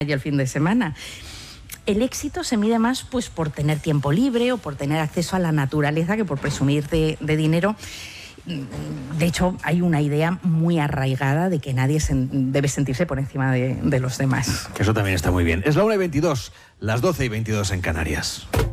y el fin de semana. El éxito se mide más pues por tener tiempo libre o por tener acceso a la naturaleza que por presumir de dinero. De hecho, hay una idea muy arraigada de que nadie debe sentirse por encima de los demás. Que eso también está muy bien. Es la 1:22, las 12:22 en Canarias.